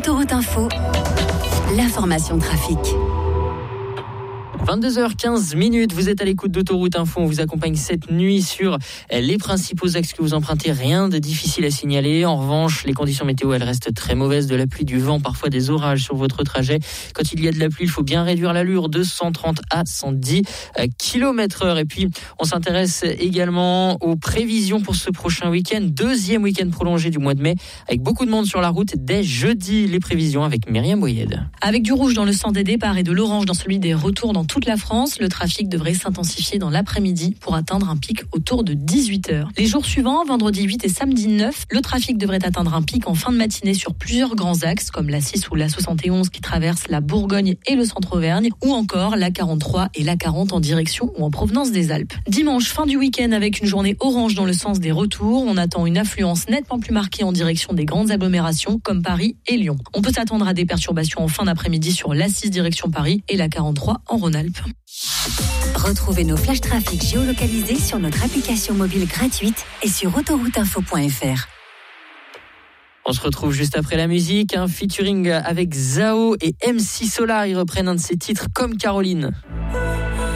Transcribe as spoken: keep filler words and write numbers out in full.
Autoroute Info, l'information trafic. vingt-deux heures quinze minutes, vous êtes à l'écoute d'Autoroute Info. On vous accompagne cette nuit sur les principaux axes que vous empruntez. Rien de difficile à signaler. En revanche, les conditions météo, elles restent très mauvaises. De la pluie, du vent, parfois des orages sur votre trajet. Quand il y a de la pluie, il faut bien réduire l'allure de cent trente à cent dix kilomètres heure. Et puis, on s'intéresse également aux prévisions pour ce prochain week-end. Deuxième week-end prolongé du mois de mai, avec beaucoup de monde sur la route dès jeudi. Les prévisions avec Myriam Boyed. Avec du rouge dans le sens des départs et de l'orange dans celui des retours dans toute la France, le trafic devrait s'intensifier dans l'après-midi pour atteindre un pic autour de dix-huit heures. Les jours suivants, vendredi huit et samedi neuf, le trafic devrait atteindre un pic en fin de matinée sur plusieurs grands axes comme l'A six ou l'A soixante et onze qui traversent la Bourgogne et le centre-Auvergne, ou encore l'A quarante-trois et l'A quarante en direction ou en provenance des Alpes. Dimanche, fin du week-end avec une journée orange dans le sens des retours, on attend une affluence nettement plus marquée en direction des grandes agglomérations comme Paris et Lyon. On peut s'attendre à des perturbations en fin d'après-midi sur l'A six direction Paris et l'A quarante-trois en Rhône-Alpes. Retrouvez nos flashs trafic géolocalisés sur notre application mobile gratuite et sur autoroute info point f r. On se retrouve juste après la musique, un featuring avec Zao et M C Solar. Ils reprennent un de ses titres comme Caroline.